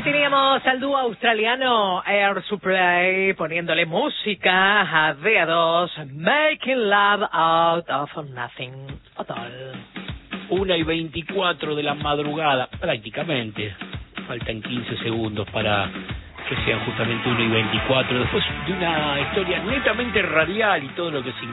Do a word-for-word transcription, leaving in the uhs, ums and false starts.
teníamos al dúo australiano Air Supply poniéndole música a D A dos, Making Love Out of Nothing at all. Una y veinticuatro de la madrugada, prácticamente. Faltan quince segundos para que sean justamente una y veinticuatro. Después de una historia netamente radial y todo lo que significa.